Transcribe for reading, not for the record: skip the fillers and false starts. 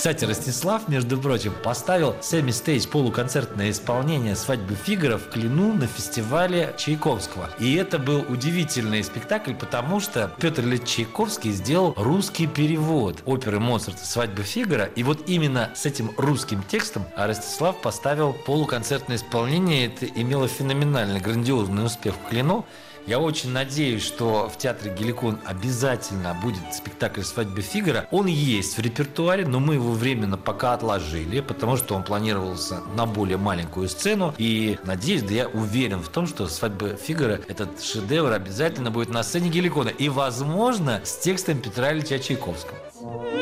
Кстати, Ростислав, между прочим, поставил semi-stage полуконцертное исполнение «Свадьбы Фигаро» в Клину на фестивале Чайковского. И это был удивительный спектакль, потому что Петр Ильич Чайковский сделал русский перевод оперы Моцарта «Свадьбы Фигаро». И вот именно с этим русским текстом Ростислав поставил полуконцертное исполнение. Это имело феноменальный, грандиозный успех в Клину. Я очень надеюсь, что в театре Геликон обязательно будет спектакль «Свадьбы Фигаро». Он есть в репертуаре, но мы его временно пока отложили, потому что он планировался на более маленькую сцену. И надеюсь, да я уверен в том, что «Свадьба Фигаро», этот шедевр, обязательно будет на сцене Геликона. И, возможно, с текстом Петра Ильича Чайковского.